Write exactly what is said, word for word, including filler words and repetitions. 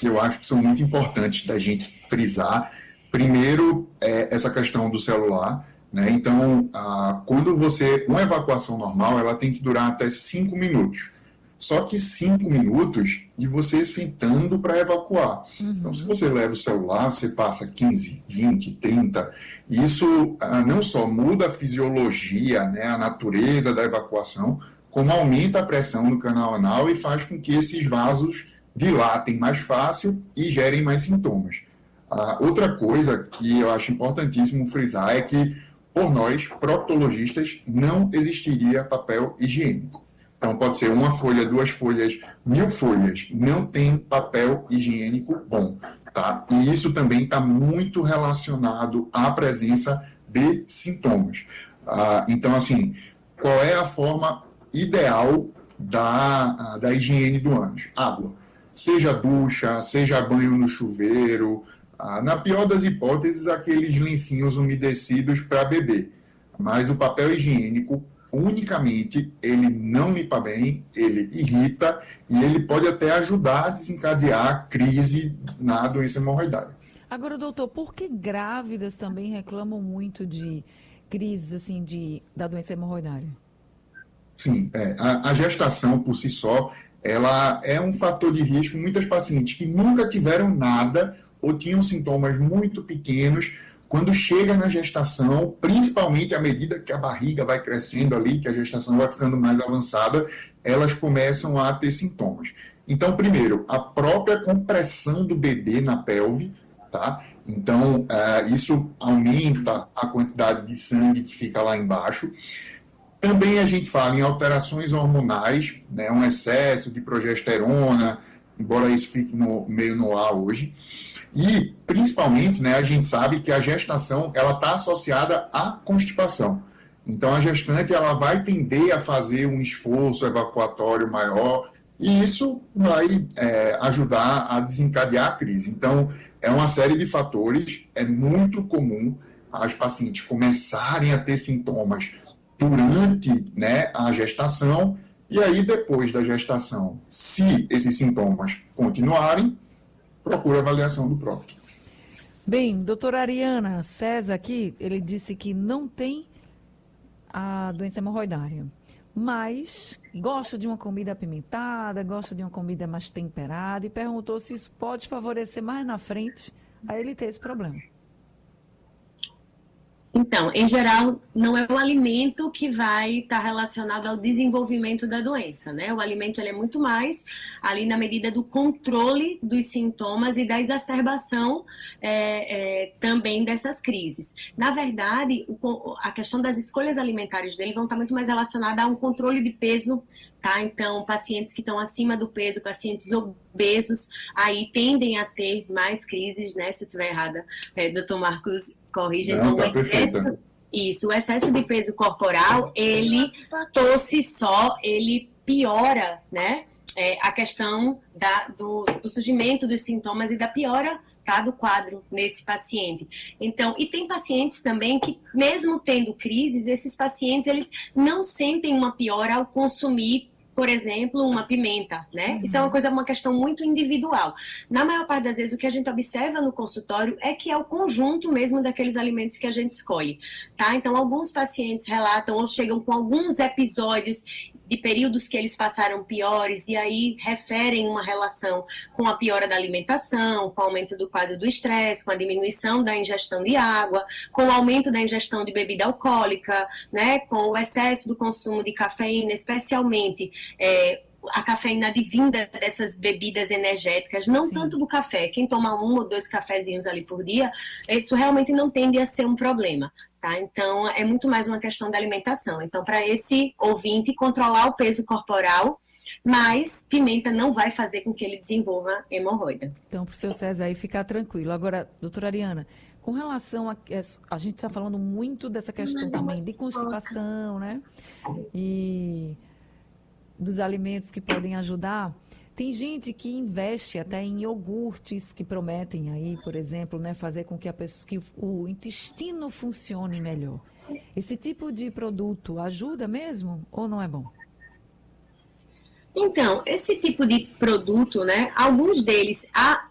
que eu acho que são muito importantes da gente frisar. Primeiro, é essa questão do celular, né? Então, ah, quando você, uma evacuação normal, ela tem que durar até cinco minutos. Só que cinco minutos de você sentando para evacuar. Então, se Uhum. você leva o celular, você passa quinze, vinte, trinta. Isso ah, não só muda a fisiologia, né, a natureza da evacuação, como aumenta a pressão no canal anal e faz com que esses vasos dilatem mais fácil e gerem mais sintomas. Ah, outra coisa que eu acho importantíssimo frisar é que, por nós, proctologistas, não existiria papel higiênico. Então, pode ser uma folha, duas folhas, mil folhas, não tem papel higiênico bom, tá? E isso também está muito relacionado à presença de sintomas. Ah, então, assim, qual é a forma ideal da, da higiene do ânus? Água. Seja ducha, seja banho no chuveiro, ah, na pior das hipóteses, aqueles lencinhos umedecidos para beber. Mas o papel higiênico, unicamente, ele não limpa bem, ele irrita e ele pode até ajudar a desencadear a crise na doença hemorroidária. Agora, doutor, por que grávidas também reclamam muito de crises assim de da doença hemorroidária? Sim, é, a, a gestação por si só, ela é um fator de risco. Muitas pacientes que nunca tiveram nada ou tinham sintomas muito pequenos, quando chega na gestação, principalmente à medida que a barriga vai crescendo ali, que a gestação vai ficando mais avançada, elas começam a ter sintomas. Então, primeiro, a própria compressão do bebê na pelve, tá? Então, é, isso aumenta a quantidade de sangue que fica lá embaixo. Também a gente fala em alterações hormonais, né, um excesso de progesterona, embora isso fique no, meio no ar hoje. E, principalmente, né, a gente sabe que a gestação ela está associada à constipação. Então, a gestante ela vai tender a fazer um esforço evacuatório maior e isso vai é, ajudar a desencadear a crise. Então, é uma série de fatores, é muito comum as pacientes começarem a ter sintomas durante, né, a gestação, e aí depois da gestação, se esses sintomas continuarem, procura avaliação do próprio. Bem, doutora Ariana César aqui, ele disse que não tem a doença hemorroidária, mas gosta de uma comida apimentada, gosta de uma comida mais temperada e perguntou se isso pode favorecer mais na frente a ele ter esse problema. Então, em geral, não é o alimento que vai estar relacionado ao desenvolvimento da doença, né? O alimento ele é muito mais ali na medida do controle dos sintomas e da exacerbação é, é, também dessas crises. Na verdade, o, a questão das escolhas alimentares dele vão estar muito mais relacionada a um controle de peso, tá? Então, pacientes que estão acima do peso, pacientes obesos, aí tendem a ter mais crises, né? Se eu estiver errada, é, doutor Marcos, corrija. Não, Então, tá o excesso, perfeita. isso, o excesso de peso corporal, ele, por si só, ele piora, né? É, a questão da, do, do surgimento dos sintomas e da piora, tá, do quadro nesse paciente. Então, e tem pacientes também que, mesmo tendo crises, esses pacientes, eles não sentem uma piora ao consumir, por exemplo, uma pimenta, né? Uhum. Isso é uma coisa, uma questão muito individual. Na maior parte das vezes, o que a gente observa no consultório é que é o conjunto mesmo daqueles alimentos que a gente escolhe, tá? Então, alguns pacientes relatam ou chegam com alguns episódios de períodos que eles passaram piores e aí referem uma relação com a piora da alimentação, com o aumento do quadro do estresse, com a diminuição da ingestão de água, com o aumento da ingestão de bebida alcoólica, né, com o excesso do consumo de cafeína, especialmente é, a cafeína advinda dessas bebidas energéticas, não Sim. tanto do café. Quem toma um ou dois cafezinhos ali por dia, isso realmente não tende a ser um problema. Tá? Então, é muito mais uma questão da alimentação. Então, para esse ouvinte, controlar o peso corporal, mas pimenta não vai fazer com que ele desenvolva hemorroida. Então, para o seu César aí ficar tranquilo. Agora, doutora Ariana, com relação a... A gente está falando muito dessa questão também de constipação, né? E dos alimentos que podem ajudar. Tem gente que investe até em iogurtes que prometem aí, por exemplo, né, fazer com que, a pessoa, que o intestino funcione melhor. Esse tipo de produto ajuda mesmo ou não é bom? Então, esse tipo de produto, né, alguns deles, há